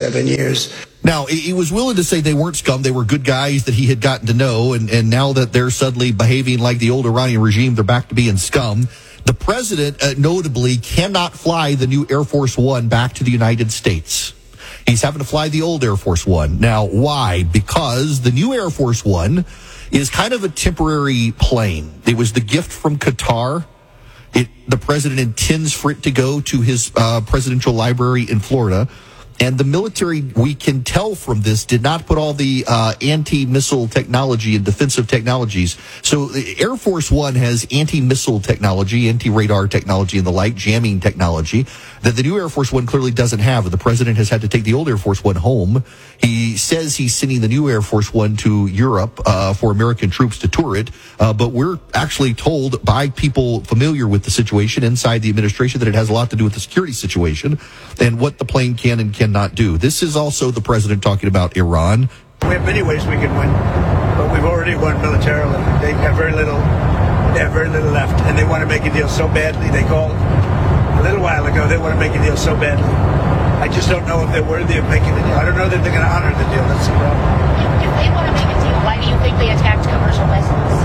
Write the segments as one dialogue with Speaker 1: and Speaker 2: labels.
Speaker 1: 7 years.
Speaker 2: Now, he was willing to say they weren't scum. They were good guys that he had gotten to know. And now that they're suddenly behaving like the old Iranian regime, they're back to being scum. The president, notably, cannot fly the new Air Force One back to the United States. He's having to fly the old Air Force One. Now, why? Because the new Air Force One is kind of a temporary plane. It was the gift from Qatar. The president intends for it to go to his presidential library in Florida. And the military, we can tell from this, did not put all the anti-missile technology and defensive technologies. So the Air Force One has anti-missile technology, anti-radar technology, and the like, jamming technology that the new Air Force One clearly doesn't have. The president has had to take the old Air Force One home. He says he's sending the new Air Force One to Europe for American troops to tour it. But we're actually told by people familiar with the situation inside the administration that it has a lot to do with the security situation and what the plane can and cannot do. This is also the president talking about Iran.
Speaker 1: We have many ways we can win, but we've already won militarily. They have very little left, and they want to make a deal so badly. They called a little while ago. They want to make a deal so badly. I just don't know if they're worthy of making a deal. I don't know that they're going to honor the deal. That's the problem.
Speaker 3: If they want to make a deal, why do you think they attacked commercial vessels?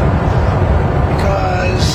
Speaker 1: Because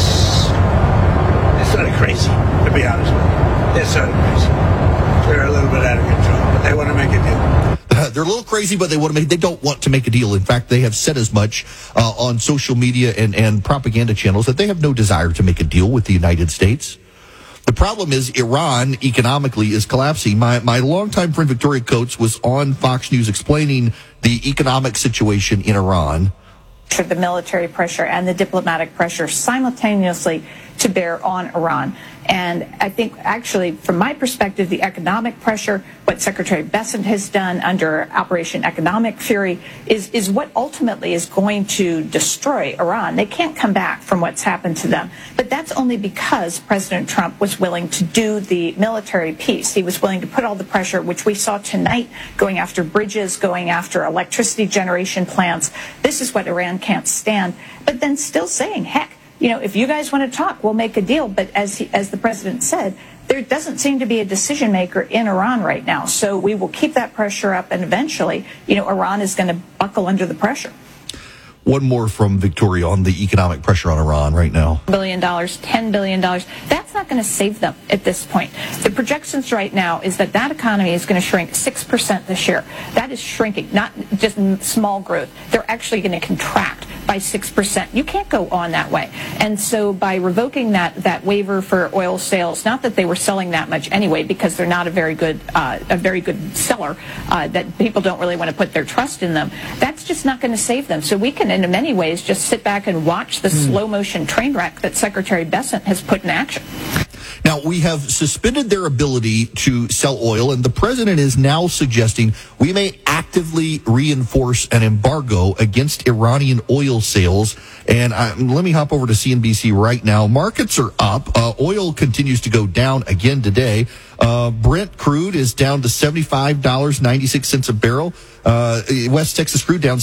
Speaker 1: they're sort of crazy, to be honest with you. They're sort of crazy. They're a little bit out of control, but they want to make a deal.
Speaker 2: They're a little crazy, but they don't want to make a deal. In fact, they have said as much on social media and propaganda channels that they have no desire to make a deal with the United States. The problem is Iran economically is collapsing. My longtime friend Victoria Coates was on Fox News explaining the economic situation in Iran.
Speaker 4: The military pressure and the diplomatic pressure simultaneously to bear on Iran. And I think actually, from my perspective, the economic pressure, what Secretary Bessent has done under Operation Economic Fury is what ultimately is going to destroy Iran. They can't come back from what's happened to them. But that's only because President Trump was willing to do the military piece. He was willing to put all the pressure, which we saw tonight, going after bridges, going after electricity generation plants. This is what Iran can't stand. But then still saying, heck, if you guys want to talk, we'll make a deal. But as the president said, there doesn't seem to be a decision maker in Iran right now. So we will keep that pressure up, and eventually, Iran is going to buckle under the pressure.
Speaker 2: One more from Victoria on the economic pressure on Iran right now.
Speaker 4: $1 billion, $10 billion. That's not going to save them at this point. The projections right now is that economy is going to shrink 6% this year. That is shrinking, not just small growth. They're actually going to contract by 6%. You can't go on that way. And so by revoking that waiver for oil sales, not that they were selling that much anyway, because they're not a very good seller, that people don't really want to put their trust in them, that's just not going to save them. So we can, in many ways, just sit back and watch the slow motion train wreck that Secretary Bessent has put in action.
Speaker 2: Now, we have suspended their ability to sell oil, and the president is now suggesting we may actively reinforce an embargo against Iranian oil sales. And let me hop over to CNBC right now. Markets are up. Oil continues to go down again today. Brent crude is down to $75.96 a barrel. West Texas crude down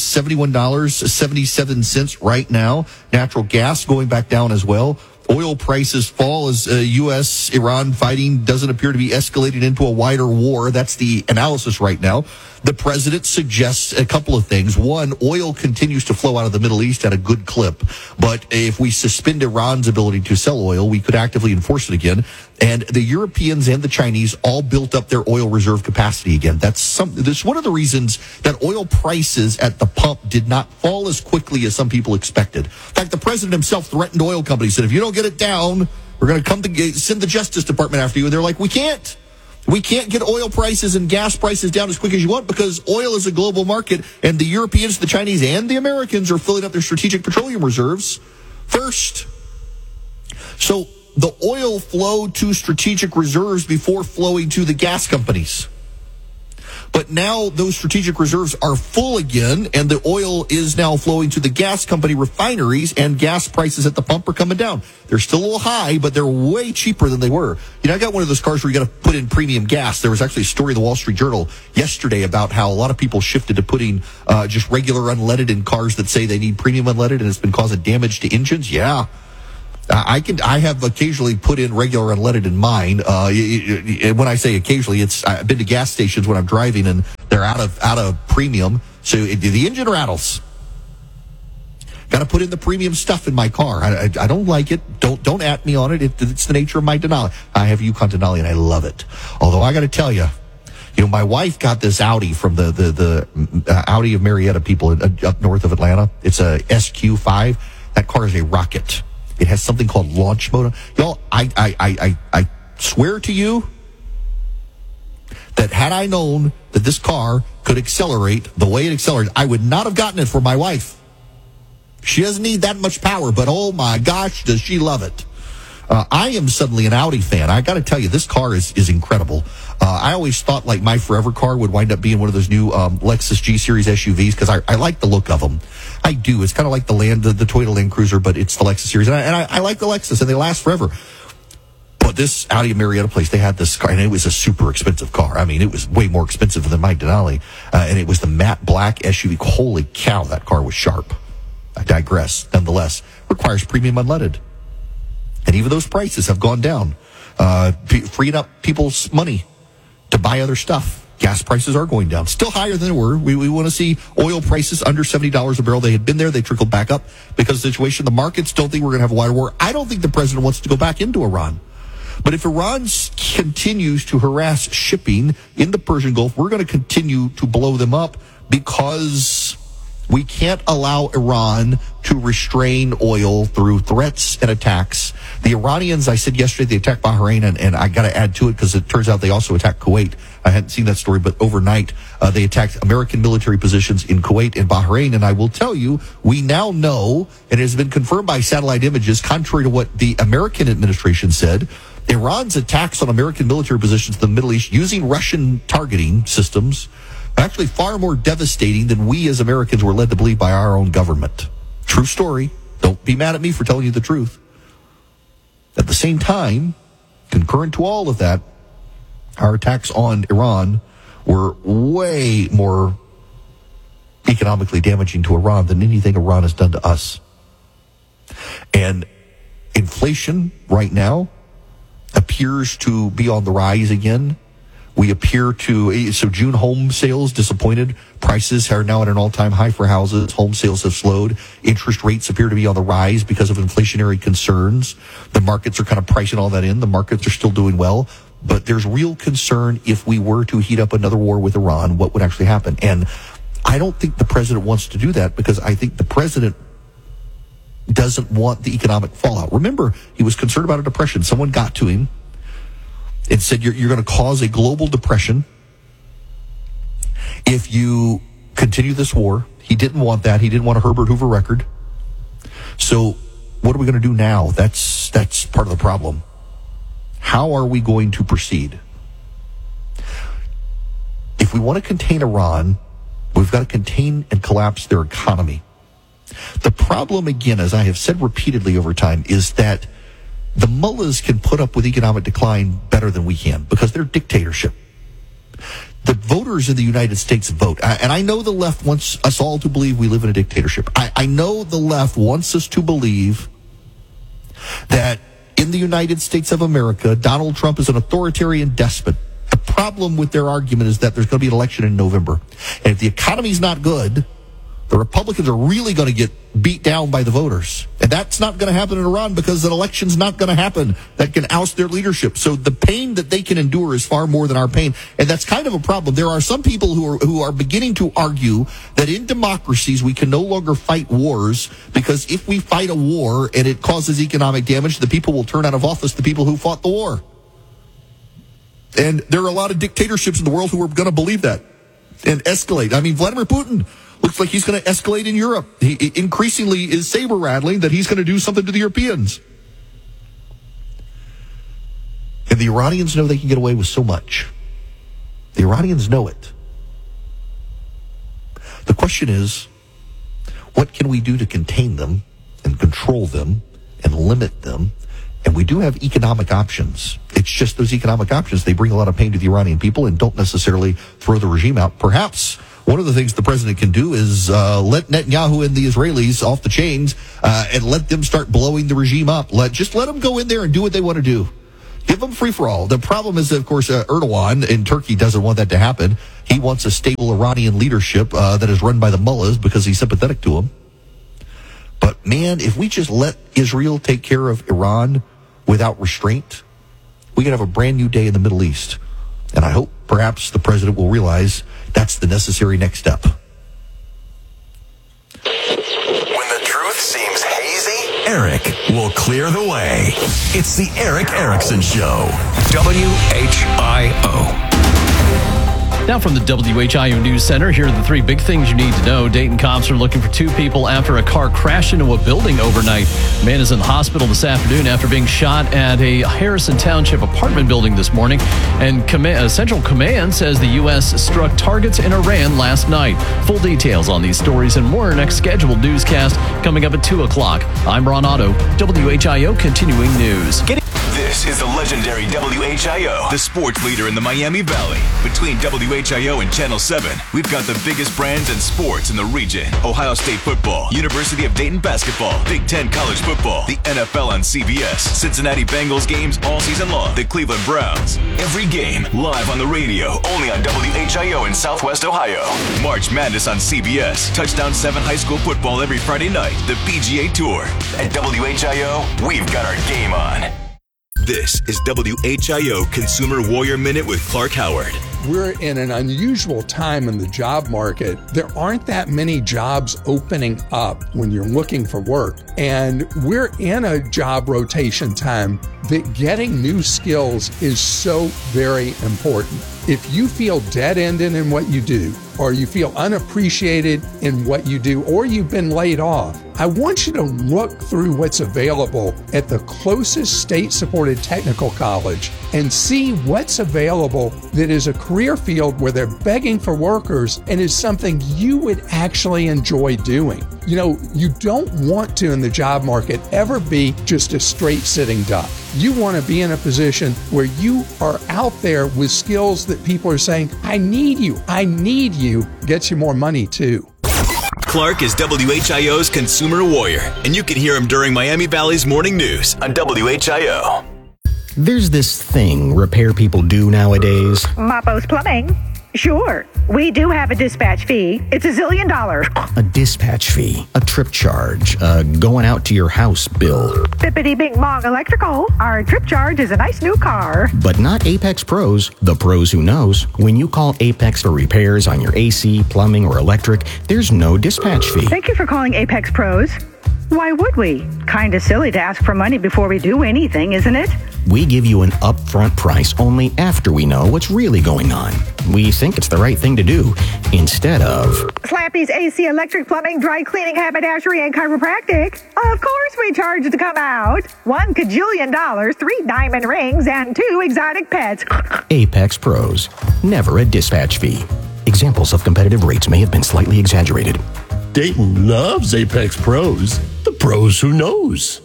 Speaker 2: $71.77 right now. Natural gas going back down as well. Oil prices fall as U.S.-Iran fighting doesn't appear to be escalating into a wider war. That's the analysis right now. The president suggests a couple of things. One, oil continues to flow out of the Middle East at a good clip. But if we suspend Iran's ability to sell oil, we could actively enforce it again. And the Europeans and the Chinese all built up their oil reserve capacity again. That's one of the reasons that oil prices at the pump did not fall as quickly as some people expected. In fact, the president himself threatened oil companies, said, if you don't get it down, we're going to send the Justice Department after you. And they're like, we can't. We can't get oil prices and gas prices down as quick as you want because oil is a global market, and the Europeans, the Chinese, and the Americans are filling up their strategic petroleum reserves first. So the oil flowed to strategic reserves before flowing to the gas companies. But now those strategic reserves are full again, and the oil is now flowing to the gas company refineries, and gas prices at the pump are coming down. They're still a little high, but they're way cheaper than they were. I got one of those cars where you got to put in premium gas. There was actually a story in the Wall Street Journal yesterday about how a lot of people shifted to putting just regular unleaded in cars that say they need premium unleaded, and it's been causing damage to engines. Yeah. I have occasionally put in regular unleaded in mine. When I say occasionally, I've been to gas stations when I'm driving, and They're out of premium. So the engine rattles. Got to put in the premium stuff in my car. I don't like it. Don't at me on it. It's the nature of my Denali. I have Yukon Denali and I love it. Although I got to tell you, my wife got this Audi from the Audi of Marietta people up north of Atlanta. It's a SQ5. That car is a rocket. It has something called launch mode. Y'all, I swear to you that had I known that this car could accelerate the way it accelerated, I would not have gotten it for my wife. She doesn't need that much power, but oh my gosh, does she love it. I am suddenly an Audi fan. I got to tell you, this car is incredible. I always thought like my forever car would wind up being one of those new Lexus G-Series SUVs because I like the look of them. I do. It's kind of like the Toyota Land Cruiser, but it's the Lexus series. And I like the Lexus, and they last forever. But this Audi of Marietta place, they had this car, and it was a super expensive car. I mean, it was way more expensive than my Denali. And it was the matte black SUV. Holy cow, that car was sharp. I digress. Nonetheless, requires premium unleaded. And even those prices have gone down, freeing up people's money to buy other stuff. Gas prices are going down. Still higher than they were. We want to see oil prices under $70 a barrel. They had been there. They trickled back up because of the situation. The markets don't think we're going to have a wider war. I don't think the president wants to go back into Iran. But if Iran continues to harass shipping in the Persian Gulf, we're going to continue to blow them up because we can't allow Iran to restrain oil through threats and attacks. The Iranians, I said yesterday, they attacked Bahrain, and I got to add to it because it turns out they also attacked Kuwait. I hadn't seen that story, but overnight they attacked American military positions in Kuwait and Bahrain. And I will tell you, we now know, and it has been confirmed by satellite images, contrary to what the American administration said, Iran's attacks on American military positions in the Middle East using Russian targeting systems actually far more devastating than we as Americans were led to believe by our own government. True story. Don't be mad at me for telling you the truth. At the same time, concurrent to all of that, our attacks on Iran were way more economically damaging to Iran than anything Iran has done to us. And inflation right now appears to be on the rise again. We appear to, so June home sales disappointed. Prices are now at an all-time high for houses. Home sales have slowed. Interest rates appear to be on the rise because of inflationary concerns. The markets are kind of pricing all that in. The markets are still doing well. But there's real concern if we were to heat up another war with Iran, what would actually happen? And I don't think the president wants to do that because I think the president doesn't want the economic fallout. Remember, he was concerned about a depression. Someone got to him and said, you're going to cause a global depression if you continue this war. He didn't want that. He didn't want a Herbert Hoover record. So what are we going to do now? That's part of the problem. How are we going to proceed? If we want to contain Iran, we've got to contain and collapse their economy. The problem, again, as I have said repeatedly over time, is that the mullahs can put up with economic decline better than we can because they're dictatorship. The voters in the United States vote. And I know the left wants us all to believe we live in a dictatorship. I know the left wants us to believe that in the United States of America, Donald Trump is an authoritarian despot. The problem with their argument is that there's going to be an election in November. And if the economy's not good, the Republicans are really going to get beat down by the voters. And that's not going to happen in Iran because an election's not going to happen that can oust their leadership. So the pain that they can endure is far more than our pain. And that's kind of a problem. There are some people who are beginning to argue that in democracies we can no longer fight wars because if we fight a war and it causes economic damage, the people will turn out of office the people who fought the war. And there are a lot of dictatorships in the world who are going to believe that and escalate. I mean, Vladimir Putin looks like he's going to escalate in Europe. He increasingly is saber-rattling that he's going to do something to the Europeans. And the Iranians know they can get away with so much. The Iranians know it. The question is, what can we do to contain them and control them and limit them? And we do have economic options. It's just those economic options, they bring a lot of pain to the Iranian people and don't necessarily throw the regime out. Perhaps one of the things the president can do is let Netanyahu and the Israelis off the chains and let them start blowing the regime up. Just let them go in there and do what they want to do. Give them free for all. The problem is, of course, Erdogan in Turkey doesn't want that to happen. He wants a stable Iranian leadership that is run by the mullahs because he's sympathetic to them. But, man, if we just let Israel take care of Iran without restraint, we could have a brand new day in the Middle East. And I hope perhaps the president will realize that's the necessary next step.
Speaker 5: When the truth seems hazy, Eric will clear the way. It's the Eric Erickson Show. WHIO.
Speaker 6: Now from the WHIO News Center, here are the three big things you need to know. Dayton cops are looking for two people after a car crashed into a building overnight. A man is in the hospital this afternoon after being shot at a Harrison Township apartment building this morning. And Central Command says the U.S. struck targets in Iran last night. Full details on these stories and more next scheduled newscast coming up at 2 o'clock. I'm Ron Otto, WHIO Continuing News.
Speaker 5: This is the legendary WHIO, the sports leader in the Miami Valley. Between WHIO and Channel 7, we've got the biggest brands and sports in the region. Ohio State football, University of Dayton basketball, Big Ten college football, the NFL on CBS, Cincinnati Bengals games all season long, the Cleveland Browns. Every game live on the radio, only on WHIO in Southwest Ohio. March Madness on CBS, Touchdown 7 high school football every Friday night, the PGA Tour. At WHIO, we've got our game on. This is WHIO Consumer Warrior Minute with Clark Howard.
Speaker 7: We're in an unusual time in the job market. There aren't that many jobs opening up when you're looking for work. And we're in a job rotation time that getting new skills is so very important. If you feel dead-ended in what you do, or you feel unappreciated in what you do, or you've been laid off, I want you to look through what's available at the closest state-supported technical college and see what's available that is a career field where they're begging for workers and is something you would actually enjoy doing. You know, you don't want to in the job market ever be just a straight sitting duck. You want to be in a position where you are out there with skills that people are saying, I need you, gets you more money too.
Speaker 5: Clark is WHIO's Consumer Warrior, and you can hear him during Miami Valley's morning news on WHIO.
Speaker 8: There's this thing repair people do nowadays.
Speaker 9: Mapo's Plumbing. Sure, we do have a dispatch fee. It's $1 zillion.
Speaker 8: A dispatch fee, a trip charge, going out to your house bill.
Speaker 9: Bippity Bing Bong Electrical. Our trip charge is a nice new car.
Speaker 8: But not Apex Pros, the pros who knows. When you call Apex for repairs on your AC, plumbing, or electric, there's no dispatch fee.
Speaker 9: Thank you for calling Apex Pros. Why would we? Kinda silly to ask for money before we do anything, isn't it?
Speaker 8: We give you an upfront price only after we know what's really going on. We think it's the right thing to do, instead of
Speaker 9: Slappy's AC, electric, plumbing, dry cleaning, haberdashery, and chiropractic. Of course we charge to come out. $1 kajillion, 3 diamond rings, and 2 exotic pets.
Speaker 8: Apex Pros. Never a dispatch fee. Examples of competitive rates may have been slightly exaggerated.
Speaker 10: Dayton loves Apex Pros. The pros who knows.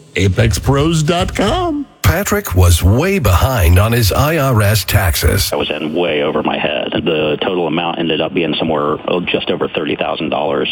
Speaker 10: ApexPros.com.
Speaker 5: Patrick was way behind on his IRS taxes.
Speaker 11: I was in way over my head. The total amount ended up being somewhere just over $30,000.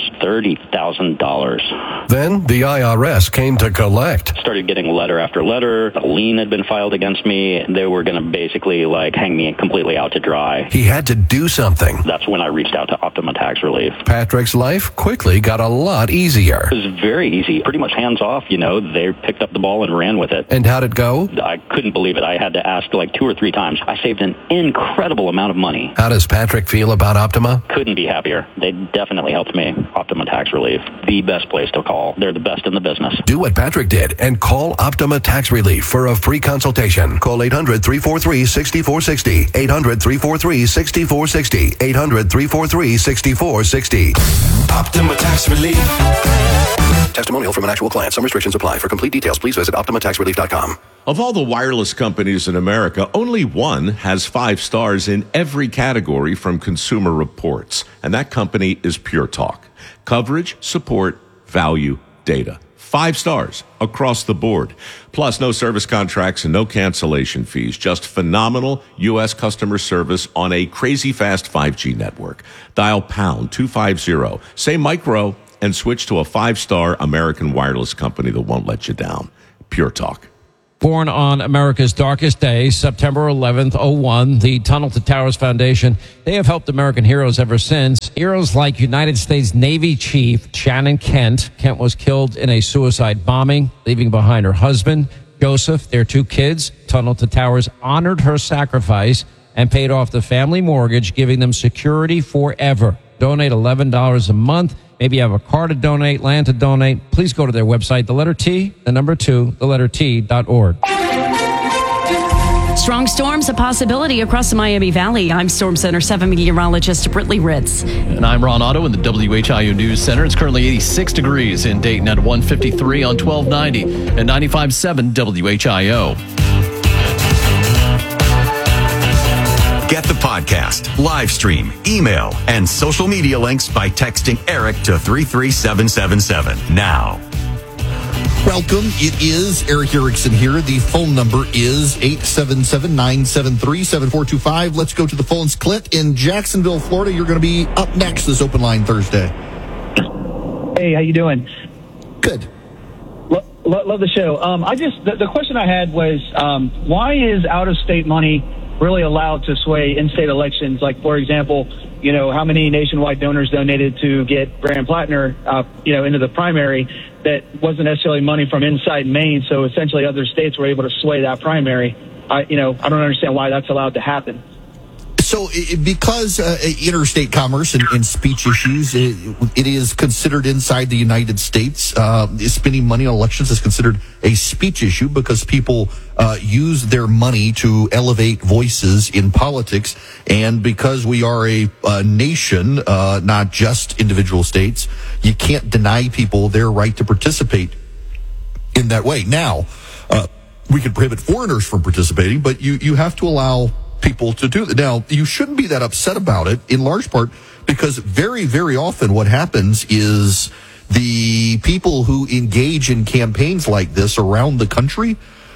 Speaker 11: $30,000.
Speaker 5: Then the IRS came to collect.
Speaker 11: Started getting letter after letter. A lien had been filed against me. They were going to basically hang me completely out to dry.
Speaker 5: He had to do something.
Speaker 11: That's when I reached out to Optima Tax Relief.
Speaker 5: Patrick's life quickly got a lot easier.
Speaker 11: It was very easy. Pretty much hands off, They picked up the ball and ran with it.
Speaker 5: And how'd it go?
Speaker 11: I couldn't believe it. I had to ask 2 or 3 times. I saved an incredible amount of money.
Speaker 5: How does Patrick feel about Optima?
Speaker 11: Couldn't be happier. They definitely helped me. Optima Tax Relief, the best place to call. They're the best in the business.
Speaker 5: Do what Patrick did and call Optima Tax Relief for a free consultation. Call 800-343-6460. 800-343-6460. 800-343-6460. Optima Tax Relief. Testimonial from an actual client. Some restrictions apply. For complete details, please visit OptimaTaxRelief.com.
Speaker 12: Of all the wireless companies in America, only one has 5 stars in every category from Consumer Reports, and that company is Pure Talk. Coverage, support, value, data. 5 stars across the board. Plus, no service contracts and no cancellation fees. Just phenomenal U.S. customer service on a crazy fast 5G network. Dial pound 250. Say micro and switch to a 5-star American wireless company that won't let you down. Pure Talk.
Speaker 13: Born on America's darkest day, September 11th, 01, the Tunnel to Towers Foundation, they have helped American heroes ever since. Heroes like United States Navy Chief Shannon Kent. Kent was killed in a suicide bombing, leaving behind her husband, Joseph, their 2 kids. Tunnel to Towers honored her sacrifice and paid off the family mortgage, giving them security forever. Donate $11 a month. Maybe you have a car to donate, land to donate. Please go to their website, the letter T, the number 2, the letter T.org.
Speaker 14: Strong storms a possibility across the Miami Valley. I'm Storm Center 7 meteorologist Brittany Ritz.
Speaker 6: And I'm Ron Otto in the WHIO News Center. It's currently 86 degrees in Dayton at 153 on 1290 and 95.7 WHIO.
Speaker 15: Get the podcast, live stream, email, and social media links by texting Eric to 33777 now.
Speaker 2: Welcome. It is Eric Erickson here. The phone number is 877-973-7425. Let's go to the phones. Clint in Jacksonville, Florida. You're going to be up next this Open Line Thursday.
Speaker 16: Hey, how you doing?
Speaker 2: Good.
Speaker 16: Love the show. The question I had was, why is out-of-state money really allowed to sway in-state elections? Like, for example, how many nationwide donors donated to get Graham Plattner, into the primary that wasn't necessarily money from inside Maine. So essentially other states were able to sway that primary. I don't understand why that's allowed to happen.
Speaker 2: So because interstate commerce and speech issues, it is considered inside the United States. Spending money on elections is considered a speech issue because people use their money to elevate voices in politics. And because we are a nation, not just individual states, you can't deny people their right to participate in that way. Now, we can prohibit foreigners from participating, but you have to allow people to do that. Now, you shouldn't be that upset about it, in large part because very, very often what happens is the people who engage in campaigns like this around the country,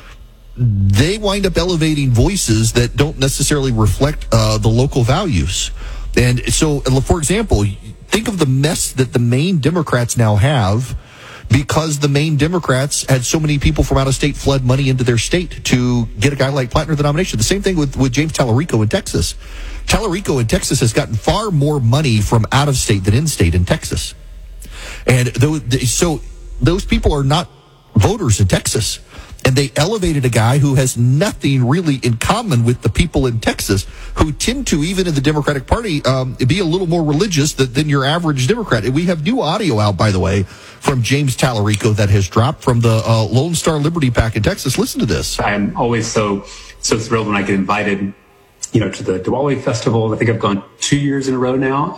Speaker 2: they wind up elevating voices that don't necessarily reflect the local values. And so, for example, think of the mess that the Maine Democrats now have because the Maine Democrats had so many people from out of state flood money into their state to get a guy like Plattner the nomination. The same thing with James Tallarico in Texas. Tallarico in Texas has gotten far more money from out of state than in state in Texas. And so those people are not voters in Texas. And they elevated a guy who has nothing really in common with the people in Texas, who tend to, even in the Democratic Party, be a little more religious than your average Democrat. We have new audio out, by the way, from James Tallarico that has dropped from the Lone Star Liberty PAC in Texas. Listen to this.
Speaker 17: I'm always so thrilled when I get invited, to the Diwali Festival. I think I've gone 2 years in a row now.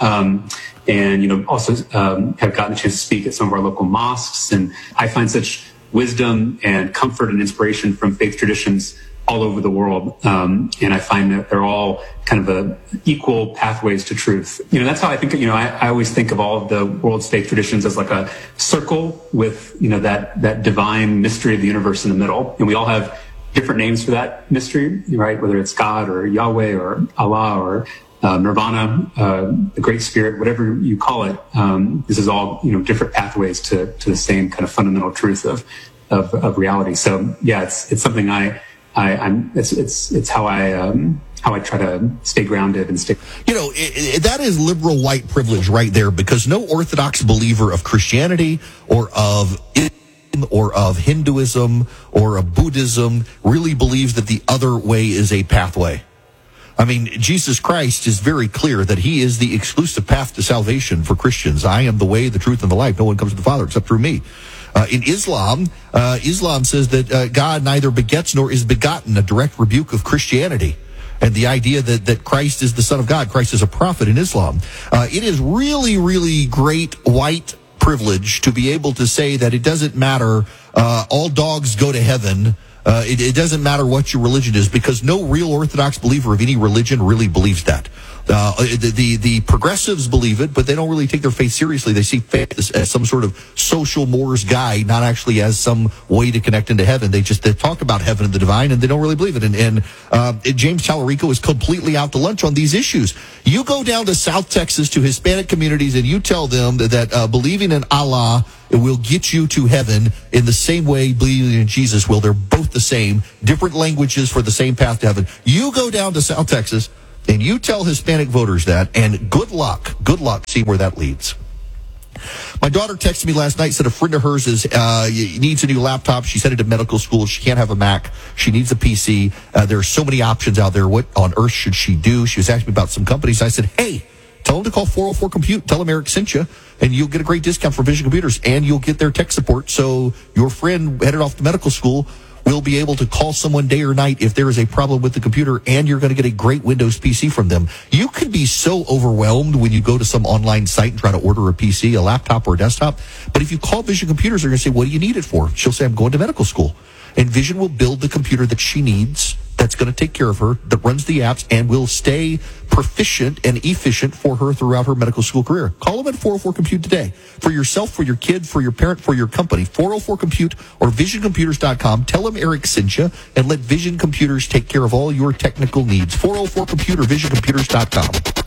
Speaker 17: And, also have gotten a chance to speak at some of our local mosques. And I find such wisdom and comfort and inspiration from faith traditions all over the world. And I find that they're all kind of equal pathways to truth. That's how I think, I always think of all of the world's faith traditions as like a circle with, that divine mystery of the universe in the middle. And we all have different names for that mystery, right? Whether it's God or Yahweh or Allah or Nirvana, the Great Spirit, whatever you call it. This is all, different pathways to the same kind of fundamental truth of reality. So yeah, it's something it's how I try to stay grounded and stay.
Speaker 2: That is liberal white privilege right there, because no Orthodox believer of Christianity or of Hinduism or of Buddhism really believes that the other way is a pathway. I mean, Jesus Christ is very clear that he is the exclusive path to salvation for Christians. I am the way, the truth, and the life. No one comes to the Father except through me. In Islam, Islam says that God neither begets nor is begotten, a direct rebuke of Christianity. And the idea that Christ is the Son of God, Christ is a prophet in Islam. It is really, really great white privilege to be able to say that it doesn't matter, all dogs go to heaven. It doesn't matter what your religion is, because no real Orthodox believer of any religion really believes that. The progressives believe it, but they don't really take their faith seriously. They see faith as some sort of social Moore's guide, not actually as some way to connect into heaven. They talk about heaven and the divine, and they don't really believe it. And James Tallarico is completely out to lunch on these issues. You go down to South Texas to Hispanic communities and you tell them that believing in Allah will get you to heaven in the same way believing in Jesus will. They're both the same, different languages for the same path to heaven. You go down to South Texas and you tell Hispanic voters that, and good luck seeing where that leads. My daughter texted me last night, said a friend of hers needs a new laptop. She's headed to medical school. She can't have a Mac. She needs a PC. There are so many options out there. What on earth should she do? She was asking me about some companies. I said, hey, tell them to call 404-COMPUTE. Tell them Eric sent you, and you'll get a great discount for Vision Computers, and you'll get their tech support. So your friend headed off to medical school will be able to call someone day or night if there is a problem with the computer, and you're going to get a great Windows PC from them. You can be so overwhelmed when you go to some online site and try to order a PC, a laptop, or a desktop. But if you call Vision Computers, they're going to say, what do you need it for? She'll say, I'm going to medical school. And Vision will build the computer that she needs, that's going to take care of her, that runs the apps, and will stay proficient and efficient for her throughout her medical school career. Call them at 404-COMPUTE today. For yourself, for your kid, for your parent, for your company. 404-COMPUTE or VisionComputers.com. Tell them Eric sent you, and let Vision Computers take care of all your technical needs. 404-COMPUTE or VisionComputers.com.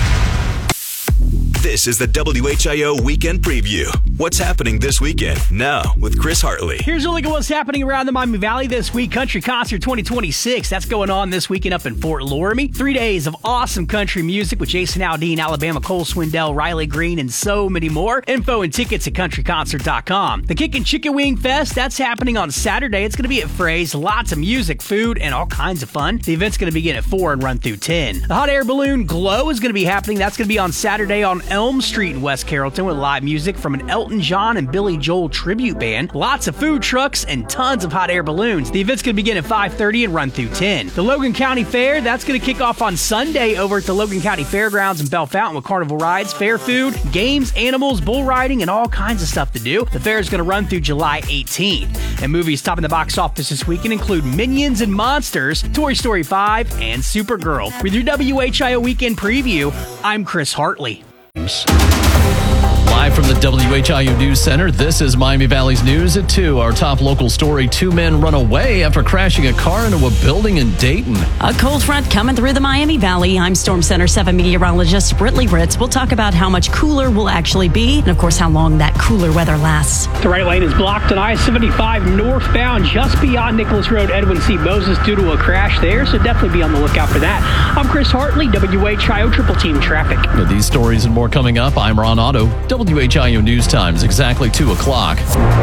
Speaker 5: This is the WHIO Weekend Preview. What's happening this weekend? Now, with Chris Hartley.
Speaker 18: Here's a look at what's happening around the Miami Valley this week. Country Concert 2026. That's going on this weekend up in Fort Laramie. 3 days of awesome country music with Jason Aldean, Alabama, Cole Swindell, Riley Green, and so many more. Info and tickets at countryconcert.com. The Kickin' Chicken Wing Fest, that's happening on Saturday. It's going to be at Frey's. Lots of music, food, and all kinds of fun. The event's going to begin at 4 and run through 10. The Hot Air Balloon Glow is going to be happening. That's going to be on Saturday on Elm Street in West Carrollton with live music from an Elton John and Billy Joel tribute band. Lots of food trucks and tons of hot air balloons. The event's going to begin at 5:30 and run through 10. The Logan County Fair, that's going to kick off on Sunday over at the Logan County Fairgrounds in Bell Fountain with carnival rides, fair food, games, animals, bull riding, and all kinds of stuff to do. The fair is going to run through July 18th. And movies topping the box office this weekend include Minions and Monsters, Toy Story 5, and Supergirl. With your WHIO Weekend Preview, I'm Chris Hartley.
Speaker 6: Live from the WHIO News Center, this is Miami Valley's News at 2. Our top local story, 2 men run away after crashing a car into a building in Dayton.
Speaker 14: A cold front coming through the Miami Valley. I'm Storm Center 7 meteorologist Britley Ritz. We'll talk about how much cooler will actually be and, of course, how long that cooler weather lasts.
Speaker 18: The right lane is blocked on I-75 northbound just beyond Nicholas Road, Edwin C. Moses, due to a crash there, so definitely be on the lookout for that. I'm Chris Hartley, WHIO Triple Team Traffic.
Speaker 6: With these stories and more coming up, I'm Ron Otto. WHIO News Time is exactly 2 o'clock.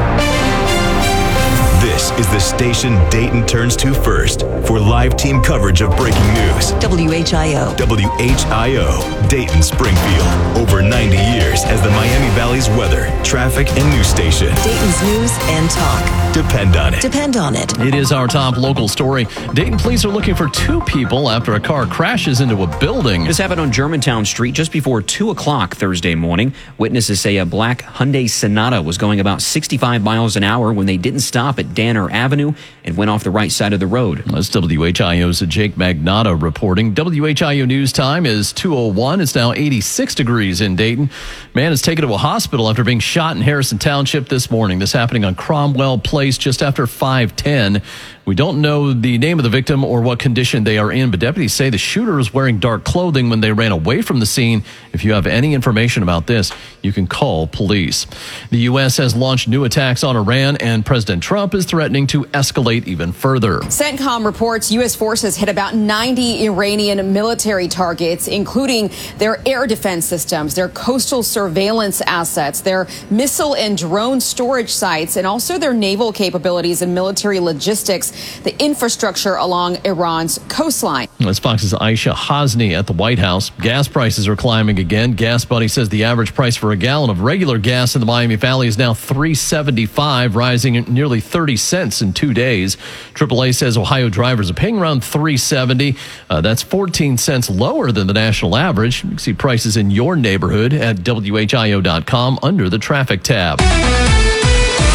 Speaker 5: This is the station Dayton turns to first for live team coverage of breaking news.
Speaker 19: WHIO.
Speaker 5: WHIO, Dayton Springfield. Over 90 years as the Miami Valley's weather, traffic, and news station.
Speaker 19: Dayton's news and talk.
Speaker 5: Depend on it.
Speaker 19: Depend on it.
Speaker 6: It is our top local story. Dayton police are looking for 2 people after a car crashes into a building.
Speaker 20: This happened on Germantown Street just before 2 o'clock Thursday morning. Witnesses say a black Hyundai Sonata was going about 65 miles an hour when they didn't stop at Danner Avenue and went off the right side of the road.
Speaker 6: That's WHIO's Jake Magnotta reporting. WHIO News Time is 2:01. It's now 86 degrees in Dayton. Man is taken to a hospital after being shot in Harrison Township this morning. This happening on Cromwell Place just after 5:10. We don't know the name of the victim or what condition they are in, but deputies say the shooter was wearing dark clothing when they ran away from the scene. If you have any information about this, you can call police. The U.S. has launched new attacks on Iran, and President Trump is threatening to escalate even further.
Speaker 21: CENTCOM reports U.S. forces hit about 90 Iranian military targets, including their air defense systems, their coastal surveillance assets, their missile and drone storage sites, and also their naval capabilities and military logistics, the infrastructure along Iran's coastline.
Speaker 6: That's Fox's Aisha Hasni at the White House. Gas prices are climbing again. Gas Buddy says the average price for a gallon of regular gas in the Miami Valley is now $3.75, rising nearly 30 cents in 2 days. AAA says Ohio drivers are paying around $3.70. That's 14 cents lower than the national average. You can see prices in your neighborhood at WHIO.com under the traffic tab.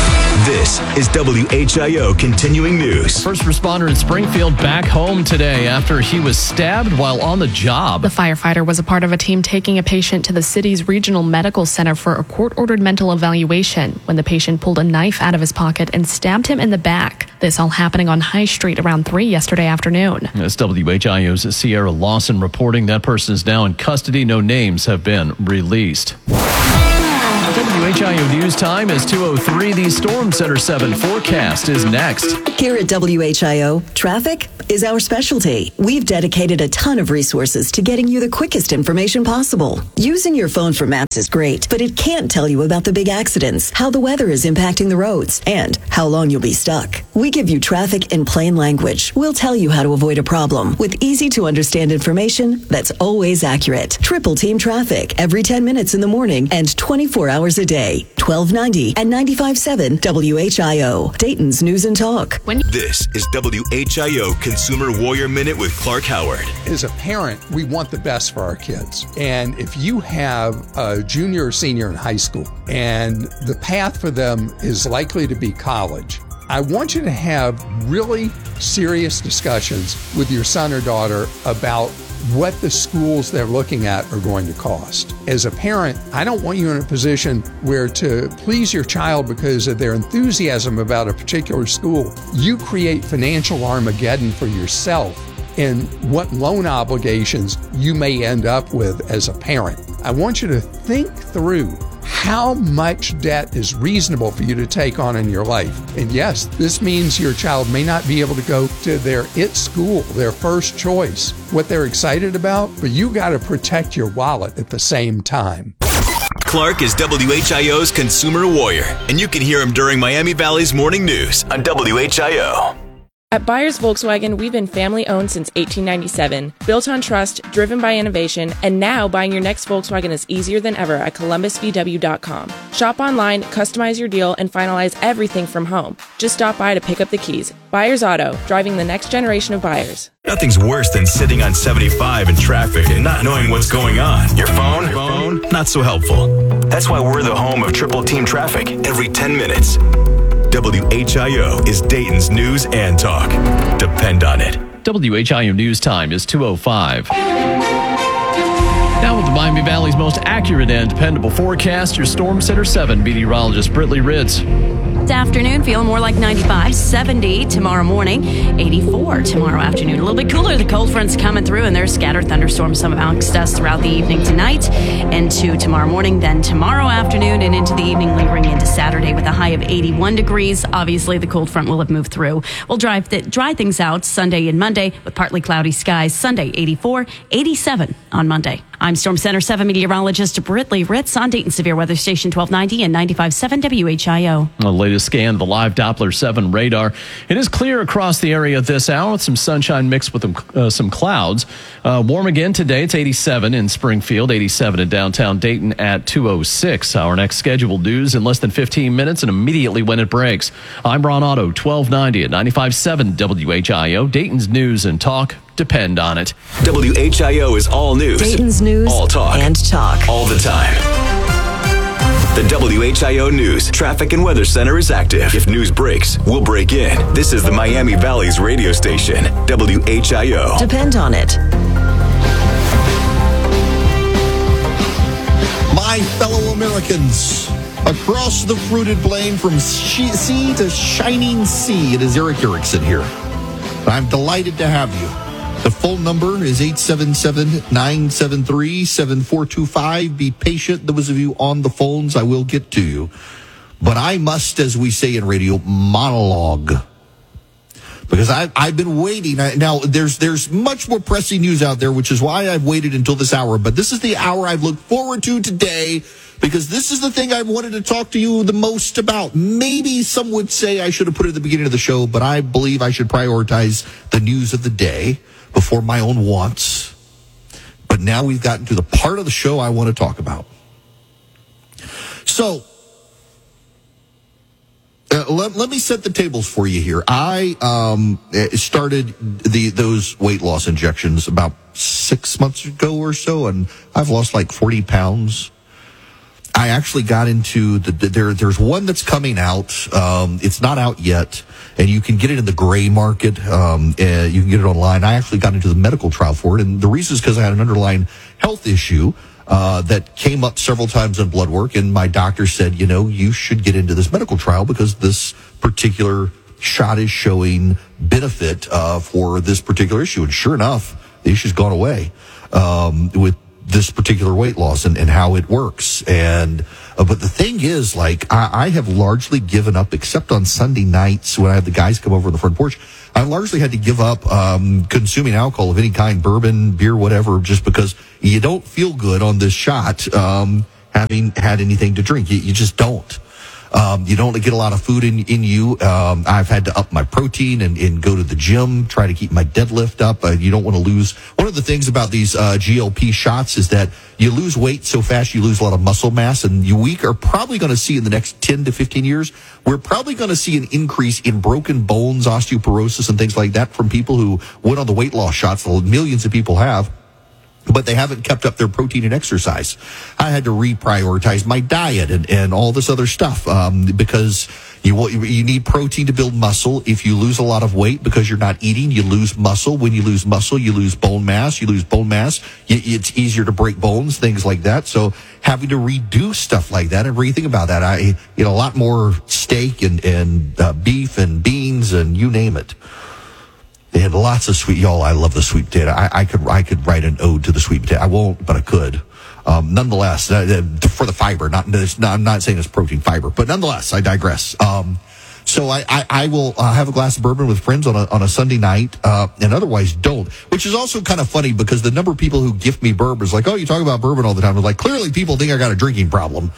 Speaker 5: This is WHIO Continuing News.
Speaker 6: First responder in Springfield back home today after he was stabbed while on the job.
Speaker 3: The firefighter was a part of a team taking a patient to the city's regional medical center for a court-ordered mental evaluation when the patient pulled a knife out of his pocket and stabbed him in the back. This all happening on High Street around 3 yesterday afternoon.
Speaker 6: That's WHIO's Sierra Lawson reporting that person is now in custody. No names have been released. WHIO News Time is 2:03. The Storm Center 7 forecast is next.
Speaker 19: Here at WHIO, traffic is our specialty. We've dedicated a ton of resources to getting you the quickest information possible. Using your phone for maps is great, but it can't tell you about the big accidents, how the weather is impacting the roads, and how long you'll be stuck. We give you traffic in plain language. We'll tell you how to avoid a problem with easy to understand information that's always accurate. Triple Team Traffic every 10 minutes in the morning and 24 hours a day. 1290 and 95.7 WHIO, Dayton's News and Talk.
Speaker 5: This is WHIO Consumer Warrior Minute with Clark Howard.
Speaker 7: As a parent, we want the best for our kids. And if you have a junior or senior in high school and the path for them is likely to be college, I want you to have really serious discussions with your son or daughter about what the schools they're looking at are going to cost. As a parent, I don't want you in a position where to please your child because of their enthusiasm about a particular school, you create financial Armageddon for yourself and what loan obligations you may end up with as a parent. I want you to think through how much debt is reasonable for you to take on in your life. And yes, this means your child may not be able to go to their school, their first choice, what they're excited about, but you got to protect your wallet at the same time.
Speaker 5: Clark is WHIO's Consumer Warrior, and you can hear him during Miami Valley's Morning News on WHIO.
Speaker 22: At Byers Volkswagen, we've been family-owned since 1897, built on trust, driven by innovation, and now buying your next Volkswagen is easier than ever at ColumbusVW.com. Shop online, customize your deal, and finalize everything from home. Just stop by to pick up the keys. Byers Auto, driving the next generation of buyers.
Speaker 5: Nothing's worse than sitting on 75 in traffic and not knowing what's going on. Your phone? Not so helpful. That's why we're the home of Triple Team Traffic every 10 minutes. WHIO is Dayton's News and Talk. Depend on it.
Speaker 6: WHIO News Time is 2:05. Now with the Miami Valley's most accurate and dependable forecast, your Storm Center 7 meteorologist Britley Ritz.
Speaker 14: This afternoon, feeling more like 95, 70 tomorrow morning, 84 tomorrow afternoon. A little bit cooler. The cold front's coming through, and there's scattered thunderstorms, some amongst us throughout the evening tonight, into tomorrow morning, then tomorrow afternoon, and into the evening, lingering into Saturday with a high of 81 degrees. Obviously, the cold front will have moved through. We'll dry things out Sunday and Monday with partly cloudy skies. Sunday, 84, 87 on Monday. I'm Storm Center 7 meteorologist Britley Ritz on Dayton Severe Weather Station 1290 and 95.7 WHIO.
Speaker 6: The latest scan of the live Doppler 7 radar. It is clear across the area this hour with some sunshine mixed with some clouds. Warm again today. It's 87 in Springfield, 87 in downtown Dayton at 2:06. Our next scheduled news in less than 15 minutes and immediately when it breaks. I'm Ron Otto, 1290 at 95.7 WHIO. Dayton's News and Talk. Depend on it.
Speaker 5: WHIO is all news.
Speaker 19: Dayton's News
Speaker 5: all talk.
Speaker 19: And Talk.
Speaker 5: All the time. The WHIO News Traffic and Weather Center is active. If news breaks, we'll break in. This is the Miami Valley's radio station, WHIO.
Speaker 19: Depend on it.
Speaker 2: My fellow Americans, across the fruited plain from sea to shining sea, it is Eric Erickson here. I'm delighted to have you. The phone number is 877-973-7425. Be patient, those of you on the phones, I will get to you. But I must, as we say in radio, monologue. Because I've been waiting. Now, there's much more pressing news out there, which is why I've waited until this hour. But this is the hour I've looked forward to today, because this is the thing I wanted to talk to you the most about. Maybe some would say I should have put it at the beginning of the show, but I believe I should prioritize the news of the day before my own wants. But now we've gotten to the part of the show I want to talk about. So, let me set the tables for you here. I started those weight loss injections about 6 months ago or so, and I've lost like 40 pounds. I actually got into there's one that's coming out. It's not out yet, and you can get it in the gray market. You can get it online. I actually got into the medical trial for it, and the reason is because I had an underlying health issue that came up several times in blood work, and my doctor said, you should get into this medical trial because this particular shot is showing benefit for this particular issue. And sure enough, the issue's gone away with this particular weight loss and how it works. And but the thing is, I have largely given up, except on Sunday nights when I have the guys come over on the front porch. I largely had to give up consuming alcohol of any kind, bourbon, beer, whatever, just because you don't feel good on this shot having had anything to drink. You just don't. You don't get a lot of food in you. I've had to up my protein and go to the gym, try to keep my deadlift up. You don't want to lose. One of the things about these GLP shots is that you lose weight so fast, you lose a lot of muscle mass. And we are probably going to see in the next 10 to 15 years, we're probably going to see an increase in broken bones, osteoporosis, and things like that from people who went on the weight loss shots. Millions of people have. But they haven't kept up their protein and exercise. I had to reprioritize my diet and all this other stuff because you need protein to build muscle. If you lose a lot of weight because you're not eating, you lose muscle. When you lose muscle, you lose bone mass. You lose bone mass, it's easier to break bones, things like that. So having to reduce stuff like that and rethink about that, I eat a lot more steak and beef and beans and you name it. They had lots of sweet, y'all. I love the sweet potato. I could write an ode to the sweet potato. I won't, but I could. Nonetheless, for the fiber, I'm not saying it's protein, fiber, but nonetheless, I digress. So I will have a glass of bourbon with friends on a Sunday night, and otherwise don't. Which is also kind of funny because the number of people who gift me bourbon is like, oh, you talk about bourbon all the time. I'm like, clearly people think I got a drinking problem.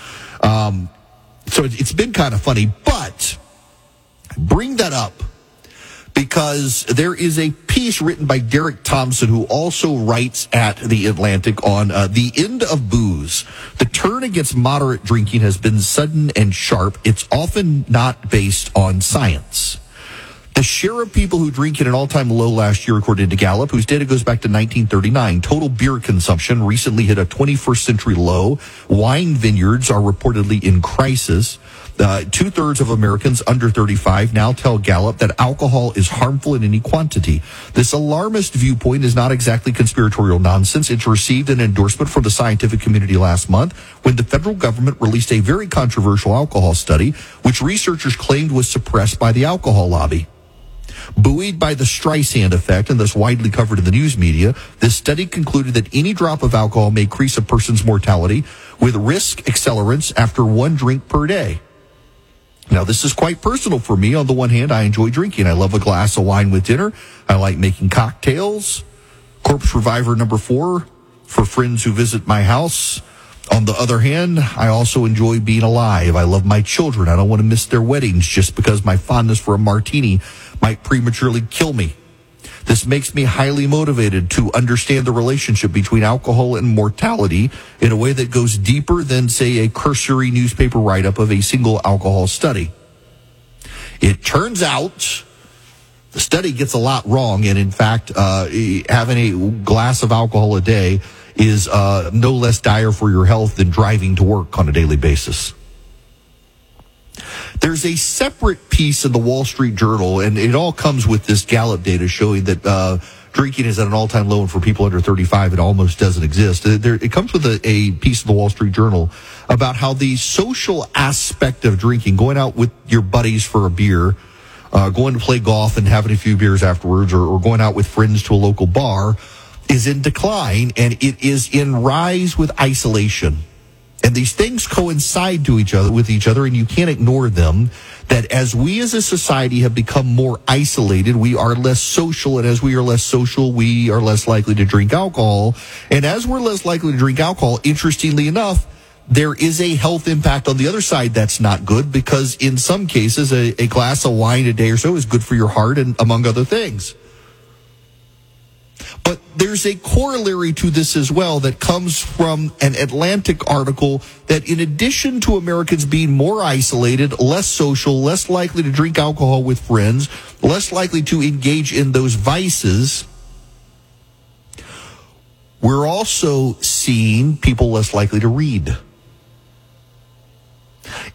Speaker 2: So it's been kind of funny, but bring that up. Because there is a piece written by Derek Thompson, who also writes at The Atlantic on the end of booze. The turn against moderate drinking has been sudden and sharp. It's often not based on science. The share of people who drink at an all-time low last year, according to Gallup, whose data goes back to 1939. Total beer consumption recently hit a 21st century low. Wine vineyards are reportedly in crisis. 2/3 of Americans under 35 now tell Gallup that alcohol is harmful in any quantity. This alarmist viewpoint is not exactly conspiratorial nonsense. It's received an endorsement from the scientific community last month when the federal government released a very controversial alcohol study, which researchers claimed was suppressed by the alcohol lobby. Buoyed by the Streisand effect and thus widely covered in the news media, this study concluded that any drop of alcohol may increase a person's mortality with risk accelerants after one drink per day. Now, this is quite personal for me. On the one hand, I enjoy drinking. I love a glass of wine with dinner. I like making cocktails. Corpse Reviver number 4 for friends who visit my house. On the other hand, I also enjoy being alive. I love my children. I don't want to miss their weddings just because my fondness for a martini might prematurely kill me. This makes me highly motivated to understand the relationship between alcohol and mortality in a way that goes deeper than, say, a cursory newspaper write-up of a single alcohol study. It turns out the study gets a lot wrong, and in fact, having a glass of alcohol a day is no less dire for your health than driving to work on a daily basis. There's a separate piece in the Wall Street Journal, and it all comes with this Gallup data showing that drinking is at an all-time low, and for people under 35, it almost doesn't exist. It comes with a piece of the Wall Street Journal about how the social aspect of drinking, going out with your buddies for a beer, going to play golf and having a few beers afterwards, or going out with friends to a local bar, is in decline, and it is in rise with isolation. And these things coincide with each other, and you can't ignore them, that as we as a society have become more isolated, we are less social, and as we are less social, we are less likely to drink alcohol. And as we're less likely to drink alcohol, interestingly enough, there is a health impact on the other side that's not good, because in some cases, a glass of wine a day or so is good for your heart, and among other things. But there's a corollary to this as well that comes from an Atlantic article that in addition to Americans being more isolated, less social, less likely to drink alcohol with friends, less likely to engage in those vices, we're also seeing people less likely to read.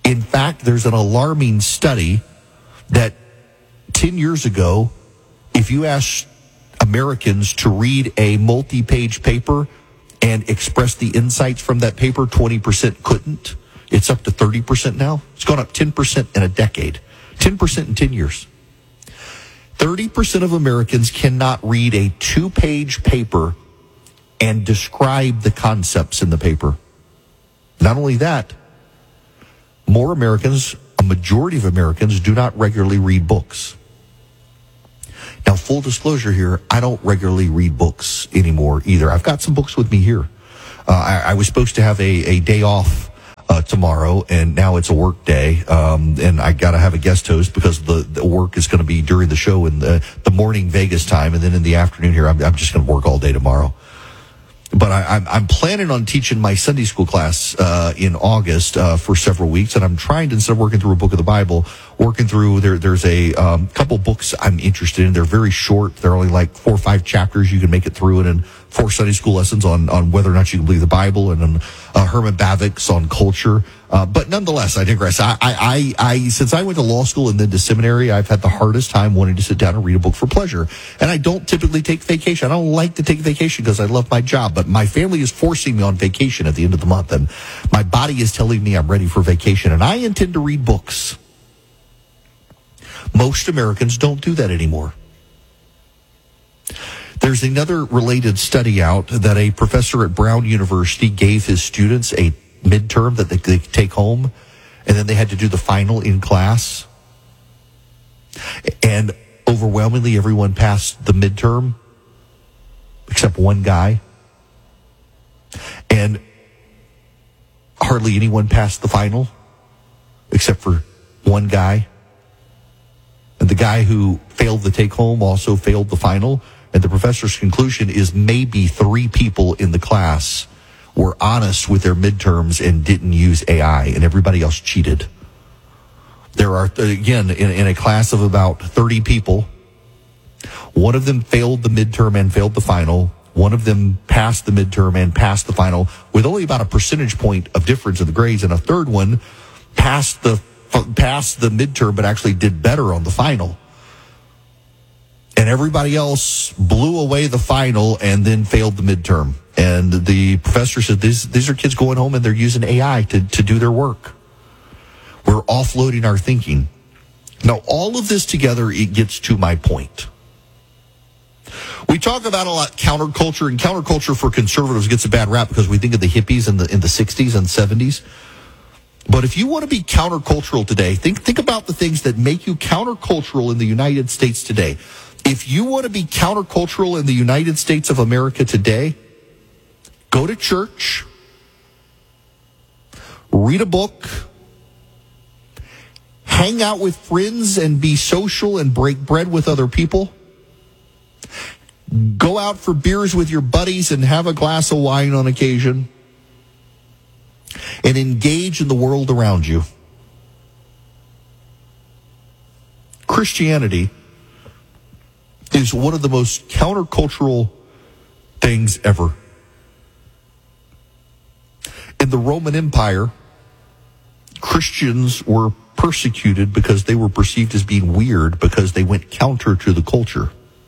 Speaker 2: In fact, there's an alarming study that 10 years ago, if you asked Americans to read a multi-page paper and express the insights from that paper, 20% couldn't. It's up to 30% now. It's gone up 10% in a decade. 10% in 10 years. 30% of Americans cannot read a 2-page paper and describe the concepts in the paper. Not only that, more Americans, a majority of Americans, do not regularly read books. Now, full disclosure here, I don't regularly read books anymore either. I've got some books with me here. I was supposed to have a day off tomorrow, and now it's a work day, and I got to have a guest host because the work is going to be during the show in the morning Vegas time, and then in the afternoon here, I'm just going to work all day tomorrow. But I'm planning on teaching my Sunday school class in August for several weeks, and I'm trying to, instead of working through a book of the Bible, working through, there's a couple books I'm interested in. They're very short. They're only like 4 or 5 chapters. You can make it through it in 4 Sunday school lessons on whether or not you can believe the Bible, and on Herman Bavinck's on culture. But nonetheless, I digress. I since I went to law school and then to seminary, I've had the hardest time wanting to sit down and read a book for pleasure. And I don't typically take vacation. I don't like to take vacation because I love my job, but my family is forcing me on vacation at the end of the month, and my body is telling me I'm ready for vacation, and I intend to read books. Most Americans don't do that anymore. There's another related study out that a professor at Brown University gave his students a midterm that they could take home, and then they had to do the final in class. And overwhelmingly, everyone passed the midterm, except one guy. And hardly anyone passed the final, except for one guy. And the guy who failed the take-home also failed the final. And the professor's conclusion is maybe 3 people in the class were honest with their midterms and didn't use AI, and everybody else cheated. There are, again, in a class of about 30 people, one of them failed the midterm and failed the final. One of them passed the midterm and passed the final with only about a percentage point of difference in the grades, and a third one passed the midterm but actually did better on the final. And everybody else blew away the final and then failed the midterm. And the professor said, these are kids going home and they're using AI to do their work. We're offloading our thinking. Now, all of this together, it gets to my point. We talk about a lot counterculture, and counterculture for conservatives gets a bad rap because we think of the hippies in the 60s and 70s. But if you want to be countercultural today, think about the things that make you countercultural in the United States today. If you want to be countercultural in the United States of America today, go to church, read a book, hang out with friends and be social and break bread with other people, go out for beers with your buddies and have a glass of wine on occasion, and engage in the world around you. Christianity is one of the most countercultural things ever. In the Roman Empire, Christians were persecuted because they were perceived as being weird because they went counter to the culture.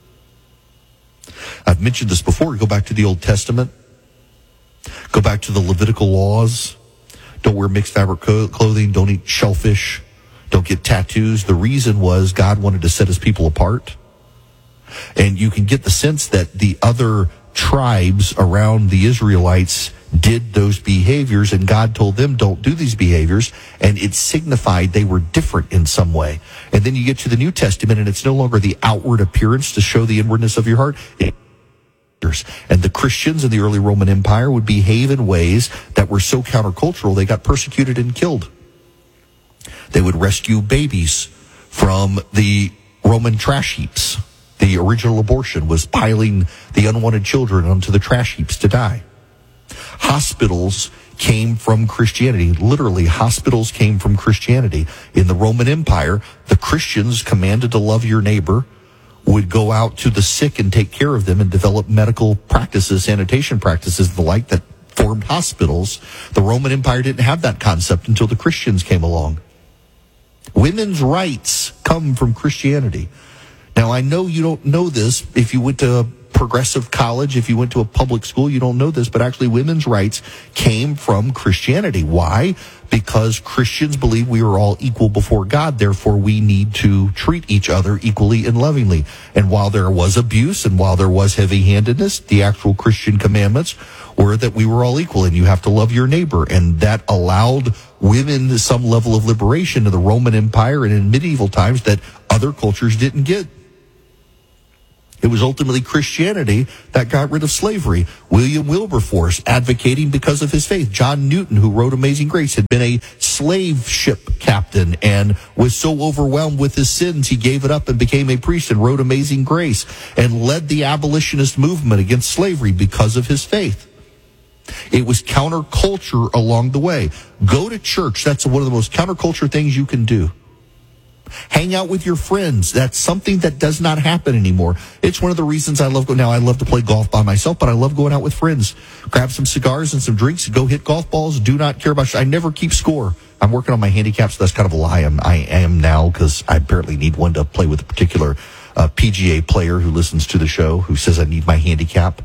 Speaker 2: I've mentioned this before. Go back to the Old Testament. Go back to the Levitical laws. Don't wear mixed fabric clothing. Don't eat shellfish. Don't get tattoos. The reason was God wanted to set his people apart. And you can get the sense that the other tribes around the Israelites did those behaviors, and God told them, don't do these behaviors, and it signified they were different in some way. And then you get to the New Testament, and it's no longer the outward appearance to show the inwardness of your heart. And the Christians in the early Roman Empire would behave in ways that were so countercultural, they got persecuted and killed. They would rescue babies from the Roman trash heaps. The original abortion was piling the unwanted children onto the trash heaps to die. Hospitals came from Christianity. Literally, hospitals came from Christianity. In the Roman Empire, the Christians commanded to love your neighbor, would go out to the sick and take care of them and develop medical practices, sanitation practices, the like that formed hospitals. The Roman Empire didn't have that concept until the Christians came along. Women's rights come from Christianity. Now, I know you don't know this. If you went to a progressive college, if you went to a public school, you don't know this, but actually women's rights came from Christianity. Why? Because Christians believe we are all equal before God. Therefore, we need to treat each other equally and lovingly. And while there was abuse and while there was heavy-handedness, the actual Christian commandments were that we were all equal and you have to love your neighbor. And that allowed women some level of liberation in the Roman Empire and in medieval times that other cultures didn't get. It was ultimately Christianity that got rid of slavery. William Wilberforce advocating because of his faith. John Newton, who wrote Amazing Grace, had been a slave ship captain and was so overwhelmed with his sins, he gave it up and became a priest and wrote Amazing Grace and led the abolitionist movement against slavery because of his faith. It was counterculture along the way. Go to church. That's one of the most counterculture things you can do. Hang out with your friends. That's something that does not happen anymore. It's one of the reasons I love now. I love to play golf by myself, but I love going out with friends. Grab some cigars and some drinks, go hit golf balls. Do not care about. I never keep score. I'm working on my handicap, so that's kind of a lie. I am now because I apparently need one to play with a particular PGA player who listens to the show who says I need my handicap.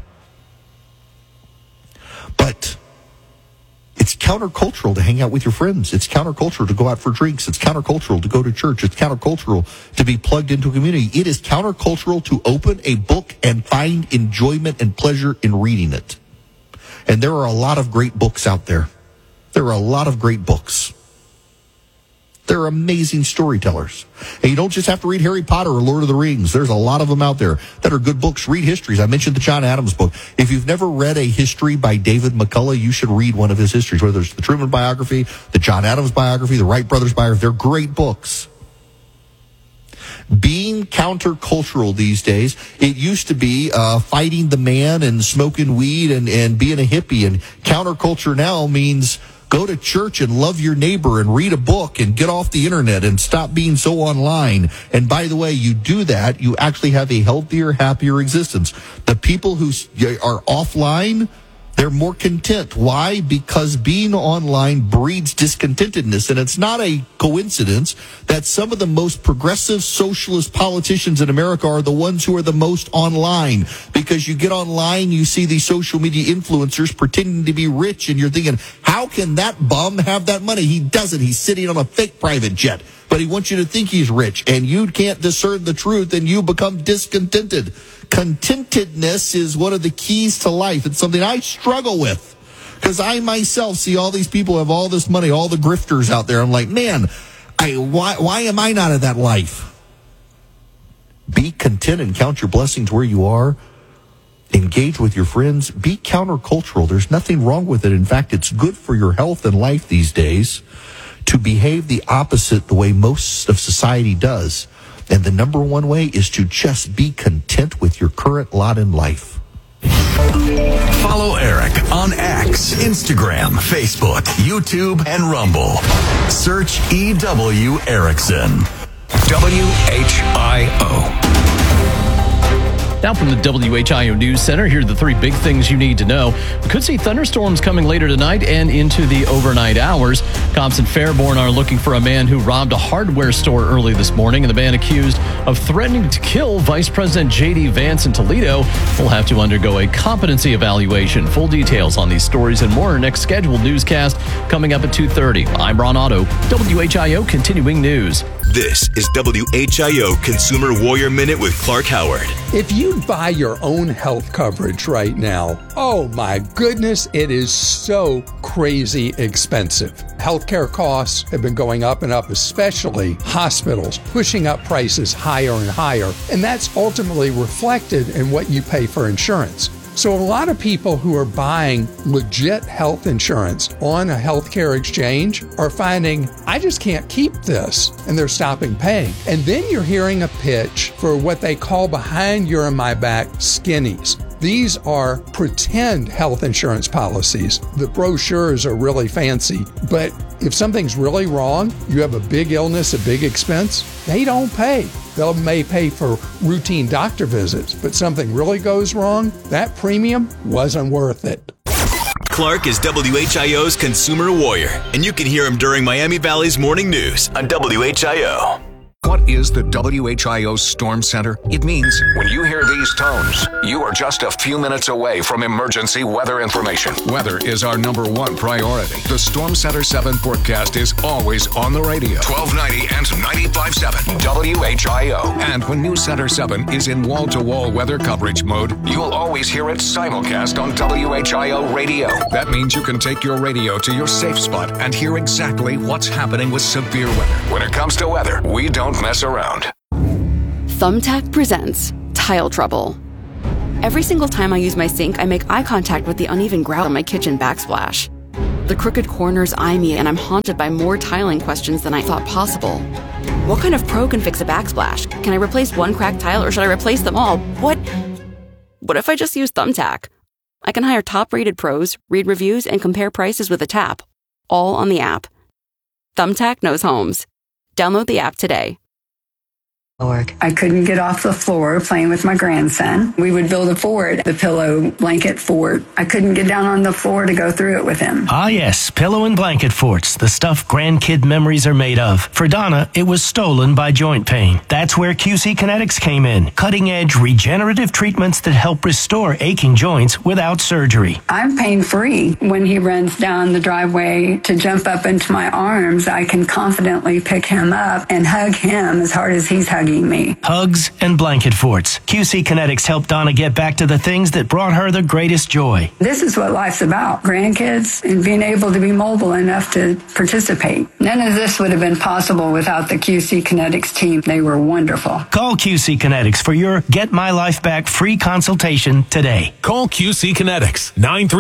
Speaker 2: But it's countercultural to hang out with your friends. It's countercultural to go out for drinks. It's countercultural to go to church. It's countercultural to be plugged into a community. It is countercultural to open a book and find enjoyment and pleasure in reading it. And there are a lot of great books out there. There are a lot of great books. They're amazing storytellers. And you don't just have to read Harry Potter or Lord of the Rings. There's a lot of them out there that are good books. Read histories. I mentioned the John Adams book. If you've never read a history by David McCullough, you should read one of his histories, whether it's the Truman biography, the John Adams biography, the Wright brothers biography. They're great books. Being countercultural these days, it used to be fighting the man and smoking weed and being a hippie. And counterculture now means go to church and love your neighbor and read a book and get off the internet and stop being so online. And by the way, you do that, you actually have a healthier, happier existence. The people who are offline, they're more content. Why? Because being online breeds discontentedness. And it's not a coincidence that some of the most progressive socialist politicians in America are the ones who are the most online. Because you get online, you see these social media influencers pretending to be rich, and you're thinking, how can that bum have that money? He doesn't. He's sitting on a fake private jet. But he wants you to think he's rich, and you can't discern the truth, and you become discontented. Contentedness is one of the keys to life. It's something I struggle with because I myself see all these people who have all this money, all the grifters out there. I'm like, man, why am I not in that life? Be content and count your blessings where you are. Engage with your friends. Be countercultural. There's nothing wrong with it. In fact, it's good for your health and life these days to behave the opposite the way most of society does. And the number one way is to just be content with your current lot in life.
Speaker 15: Follow Eric on X, Instagram, Facebook, YouTube, and Rumble. Search EW Erickson.
Speaker 6: WHIO. Now from the WHIO News Center, here are the three big things you need to know. We could see thunderstorms coming later tonight and into the overnight hours. Cops in Fairborn are looking for a man who robbed a hardware store early this morning, and the man accused of threatening to kill Vice President J.D. Vance in Toledo will have to undergo a competency evaluation. Full details on these stories and more next scheduled newscast coming up at 2:30. I'm Ron Otto, WHIO Continuing News.
Speaker 5: This is WHIO Consumer Warrior Minute with Clark Howard.
Speaker 7: If you buy your own health coverage right now, oh my goodness, it is so crazy expensive. Healthcare costs have been going up and up, especially hospitals, pushing up prices higher and higher. And that's ultimately reflected in what you pay for insurance. So a lot of people who are buying legit health insurance on a healthcare exchange are finding, I just can't keep this, and they're stopping paying. And then you're hearing a pitch for what they call behind your and my back skinnies. These are pretend health insurance policies. The brochures are really fancy, but if something's really wrong, you have a big illness, a big expense, they don't pay. They may pay for routine doctor visits, but something really goes wrong, that premium wasn't worth it.
Speaker 5: Clark is WHIO's consumer warrior, and you can hear him during Miami Valley's morning news on WHIO.
Speaker 1: What is the WHIO Storm Center? It means when you hear these tones, you are just a few minutes away from emergency weather information. Weather is our number one priority. The Storm Center 7 forecast is always on the radio. 1290 and 95.7 WHIO. And when News Center 7 is in wall-to-wall weather coverage mode, you'll always hear it simulcast on WHIO radio. That means you can take your radio to your safe spot and hear exactly what's happening with severe weather. When it comes to weather, we don't mess around.
Speaker 4: Thumbtack presents Tile Trouble. Every single time I use my sink, I make eye contact with the uneven grout on my kitchen backsplash. The crooked corners eye me, and I'm haunted by more tiling questions than I thought possible. What kind of pro can fix a backsplash? Can I replace one cracked tile, or should I replace them all? What if I just use Thumbtack? I can hire top-rated pros, read reviews, and compare prices with a tap, all on the app. Thumbtack knows homes. Download the app today.
Speaker 23: I couldn't get off the floor playing with my grandson. We would build a fort, the pillow blanket fort. I couldn't get down on the floor to go through it with him.
Speaker 24: Ah, yes, pillow and blanket forts, the stuff grandkid memories are made of. For Donna, it was stolen by joint pain. That's where QC Kinetics came in. Cutting-edge regenerative treatments that help restore aching joints without surgery.
Speaker 23: I'm pain-free. When he runs down the driveway to jump up into my arms, I can confidently pick him up and hug him as hard as he's hugging me.
Speaker 24: Hugs and blanket forts. QC Kinetics helped Donna get back to the things that brought her the greatest joy.
Speaker 23: This is what life's about. Grandkids and being able to be mobile enough to participate. None of this would have been possible without the QC Kinetics team. They were wonderful.
Speaker 24: Call QC Kinetics for your Get My Life Back free consultation today.
Speaker 25: Call QC Kinetics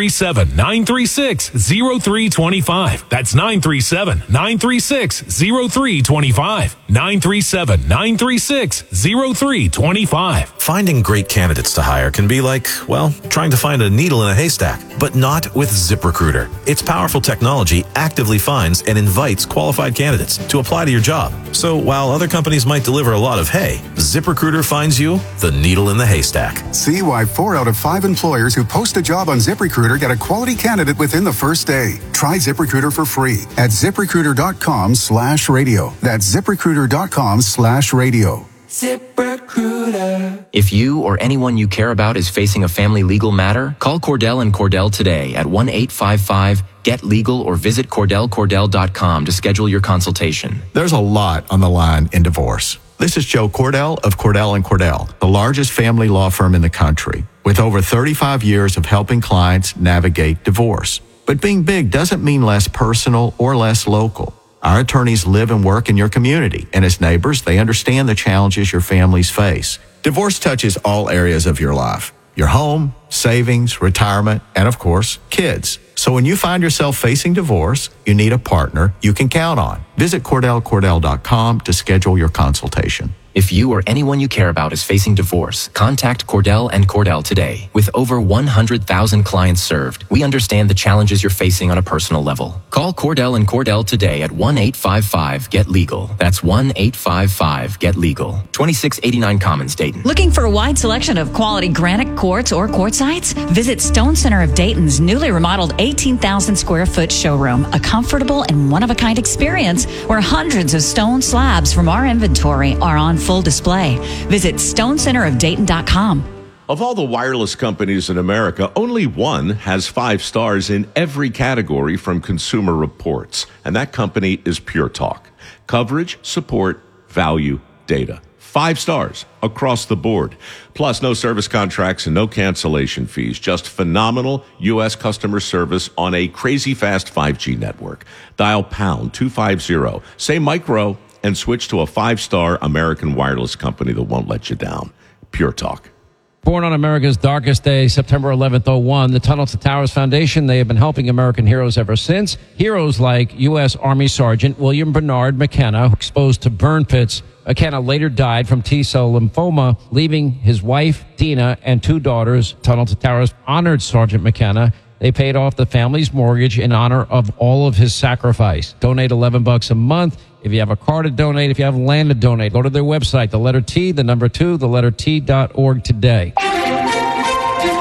Speaker 25: 937-936-0325. That's 937-936-0325. 937-936-0325.
Speaker 26: Finding great candidates to hire can be like, well, trying to find a needle in a haystack, but not with ZipRecruiter. Its powerful technology actively finds and invites qualified candidates to apply to your job. So while other companies might deliver a lot of hay, ZipRecruiter finds you the needle in the haystack.
Speaker 27: See why 4 out of 5 employers who post a job on ZipRecruiter get a quality candidate within the first day. Try ZipRecruiter for free at ZipRecruiter.com/radio. That's ZipRecruiter.com/radio.
Speaker 20: ZipRecruiter. If you or anyone you care about is facing a family legal matter, call Cordell and Cordell today at 1-855-GET-LEGAL or visit CordellCordell.com to schedule your consultation.
Speaker 28: There's a lot on the line in divorce. This is Joe Cordell of Cordell & Cordell, the largest family law firm in the country, with over 35 years of helping clients navigate divorce. But being big doesn't mean less personal or less local. Our attorneys live and work in your community, and as neighbors, they understand the challenges your families face. Divorce touches all areas of your life: your home, savings, retirement, and of course, kids. So when you find yourself facing divorce, you need a partner you can count on. Visit CordellCordell.com to schedule your consultation.
Speaker 20: If you or anyone you care about is facing divorce, contact Cordell and Cordell today. With over 100,000 clients served, we understand the challenges you're facing on a personal level. Call Cordell and Cordell today at 1-855-GET-LEGAL. That's 1-855-GET-LEGAL. 2689 Commons, Dayton.
Speaker 29: Looking for a wide selection of quality granite quartz or quartzites? Visit Stone Center of Dayton's newly remodeled 18,000 square foot showroom, a comfortable and one-of-a-kind experience where hundreds of stone slabs from our inventory are on full display. Visit stonecenterofdayton.com.
Speaker 12: Of all the wireless companies in America, only one has 5 stars in every category from Consumer Reports, and that company is Pure Talk. Coverage, support, value, data. 5 stars across the board. Plus, no service contracts and no cancellation fees. Just phenomenal U.S. customer service on a crazy fast 5G network. Dial pound 250, say micro, and switch to a 5-star American wireless company that won't let you down. Pure Talk.
Speaker 13: Born on America's darkest day, September 11th, 2001, the Tunnel to Towers Foundation, they have been helping American heroes ever since. Heroes like U.S. Army Sergeant William Bernard McKenna, exposed to burn pits. McKenna later died from T-cell lymphoma, leaving his wife, Dina, and 2 daughters. Tunnel to Towers honored Sergeant McKenna. They paid off the family's mortgage in honor of all of his sacrifice. Donate $11 a month. If you have a car to donate, if you have land to donate, go to their website, the letter T, the number 2, the letter T.org today.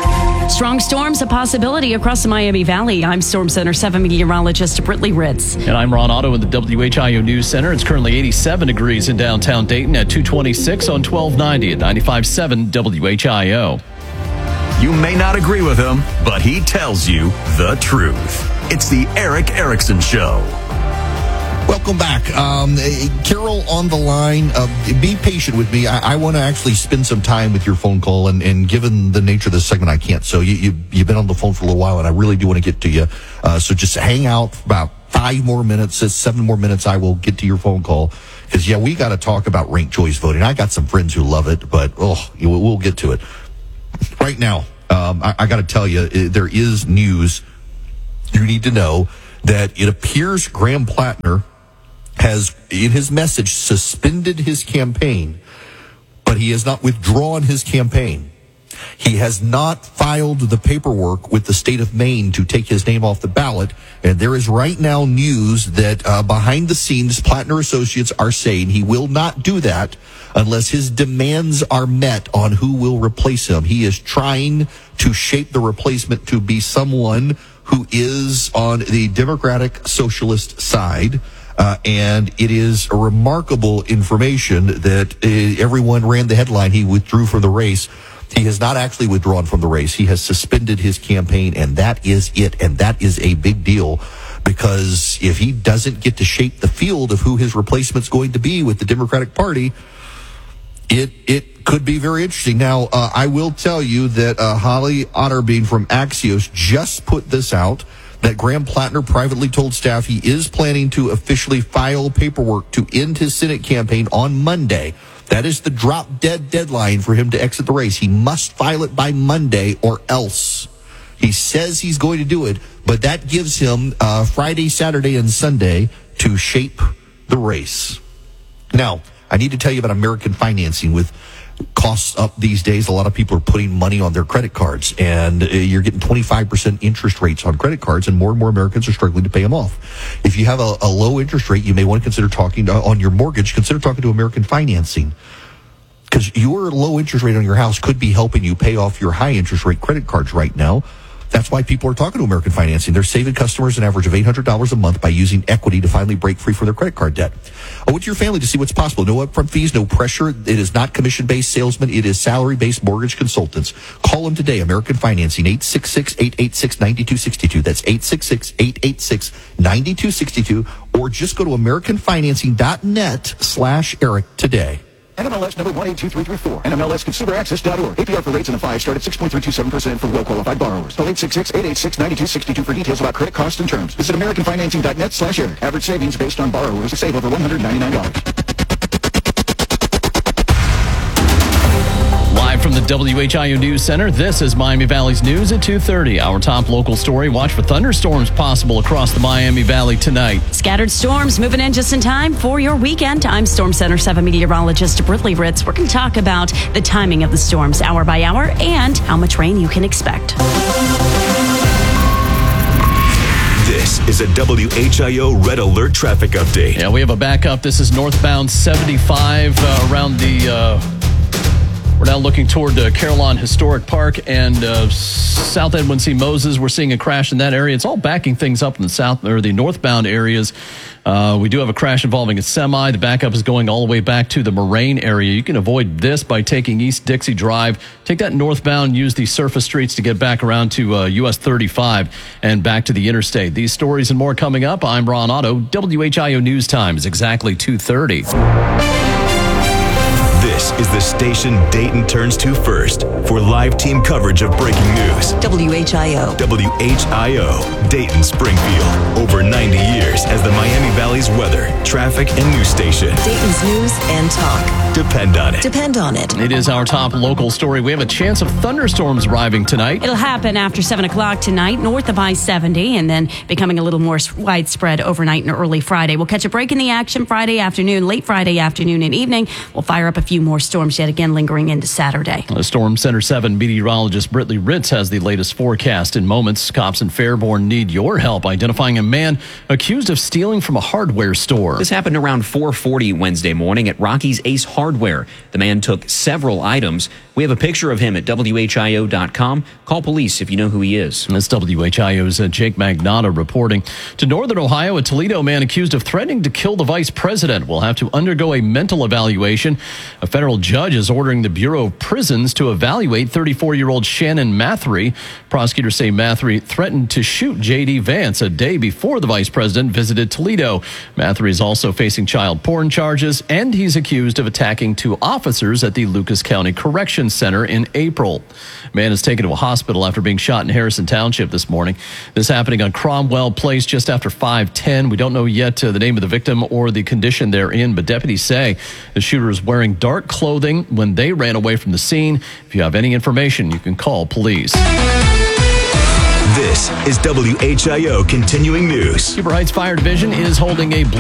Speaker 14: Strong storms a possibility across the Miami Valley. I'm Storm Center 7 meteorologist Britley Ritz.
Speaker 6: And I'm Ron Otto in the WHIO News Center. It's currently 87 degrees in downtown Dayton at 226 on 1290 at 95.7 WHIO.
Speaker 15: You may not agree with him, but he tells you the truth. It's the Eric Erickson Show.
Speaker 2: Welcome back. Carol on the line. Be patient with me. I want to actually spend some time with your phone call, and given the nature of this segment, I can't. So you've been on the phone for a little while, and I really do want to get to you. So just hang out for about 5 more minutes, 7 more minutes, I will get to your phone call. Because, we got to talk about ranked choice voting. I got some friends who love it, but, we'll get to it. Right now, I got to tell you, there is news you need to know that it appears Graham Plattner has, in his message, suspended his campaign, but he has not withdrawn his campaign. He has not filed the paperwork with the state of Maine to take his name off the ballot, and there is right now news that behind the scenes, Plattner Associates are saying he will not do that unless his demands are met on who will replace him. He is trying to shape the replacement to be someone who is on the Democratic Socialist side. And it is a remarkable information that everyone ran the headline. He withdrew from the race. He has not actually withdrawn from the race. He has suspended his campaign, and that is it. And that is a big deal, because if he doesn't get to shape the field of who his replacement's going to be with the Democratic Party, it could be very interesting. Now, I will tell you that Holly Otterbein from Axios just put this out, that Graham Plattner privately told staff he is planning to officially file paperwork to end his Senate campaign on Monday. That is the drop-dead deadline for him to exit the race. He must file it by Monday or else. He says he's going to do it, but that gives him Friday, Saturday, and Sunday to shape the race. Now, I need to tell you about American financing. With costs up these days, a lot of people are putting money on their credit cards, and you're getting 25% interest rates on credit cards, and more Americans are struggling to pay them off. If you have a low interest rate, you may want to consider talking on your mortgage, consider talking to American Financing, because your low interest rate on your house could be helping you pay off your high interest rate credit cards right now. That's why people are talking to American Financing. They're saving customers an average of $800 a month by using equity to finally break free from their credit card debt. Owe it to your family to see what's possible. No upfront fees, no pressure. It is not commission-based salesmen. It is salary-based mortgage consultants. Call them today, American Financing, 866-886-9262. That's 866-886-9262. Or just go to AmericanFinancing.net/Eric today.
Speaker 3: NMLS number 182334. NMLSConsumerAccess.org. APR for rates in the 5 start at 6.327% for well-qualified borrowers. Call 866-886-9262 for details about credit costs and terms. Visit AmericanFinancing.net/Eric. Average savings based on borrowers save over $199.
Speaker 6: Live from the WHIO News Center, this is Miami Valley's News at 2:30. Our top local story: watch for thunderstorms possible across the Miami Valley tonight.
Speaker 14: Scattered storms moving in just in time for your weekend. I'm Storm Center 7 meteorologist Britley Ritz. We're going to talk about the timing of the storms hour by hour and how much rain you can expect.
Speaker 5: This is a WHIO Red Alert traffic update.
Speaker 6: Yeah, we have a backup. This is northbound 75 around the... We're now looking toward Carillon Historic Park and South Edwin C. Moses. We're seeing a crash in that area. It's all backing things up in the south or the northbound areas. We do have a crash involving a semi. The backup is going all the way back to the Moraine area. You can avoid this by taking East Dixie Drive. Take that northbound, use the surface streets to get back around to US 35 and back to the interstate. These stories and more coming up. I'm Ron Otto. WHIO News Time is exactly 2:30.
Speaker 5: This is the station Dayton turns to first for live team coverage of breaking news.
Speaker 19: WHIO.
Speaker 5: WHIO, Dayton Springfield. Over 90 years as the Miami Valley's weather, traffic, and news station.
Speaker 19: Dayton's news and talk.
Speaker 5: Depend on it.
Speaker 19: Depend on it.
Speaker 6: It is our top local story. We have a chance of thunderstorms arriving tonight.
Speaker 14: It'll happen after 7 o'clock tonight, north of I-70, and then becoming a little more widespread overnight and early Friday. We'll catch a break in the action Friday afternoon, late Friday afternoon and evening. We'll fire up a few more storms yet again lingering into Saturday.
Speaker 6: Storm Center 7 meteorologist Britley Ritz has the latest forecast in moments. Cops in Fairborn need your help identifying a man accused of stealing from a Harvard hardware store.
Speaker 8: This happened around 4:40 Wednesday morning at Rocky's Ace Hardware. The man took several items. We have a picture of him at WHIO.com. Call police if you know who he is.
Speaker 6: That's WHIO's Jake Magnotta reporting. To Northern Ohio, a Toledo man accused of threatening to kill the vice president will have to undergo a mental evaluation. A federal judge is ordering the Bureau of Prisons to evaluate 34-year-old Shannon Mathry. Prosecutors say Mathry threatened to shoot J.D. Vance a day before the vice president visited Toledo. Mathry is also facing child porn charges, and he's accused of attacking 2 officers at the Lucas County Corrections Center in April. Man is taken to a hospital after being shot in Harrison Township this morning. This happening on Cromwell Place just after 5:10. We don't know yet the name of the victim or the condition they're in, but deputies say the shooter is wearing dark clothing when they ran away from the scene. If you have any information, you can call police.
Speaker 5: This is WHIO Continuing News.
Speaker 6: Cooper Heights Fire Division is holding a